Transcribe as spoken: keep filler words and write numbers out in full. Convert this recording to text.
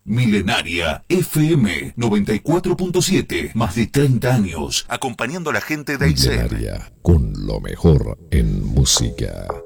Milenaria F M noventa y cuatro punto siete. Más de treinta años acompañando a la gente de Aysén. Milenaria, con lo mejor en música.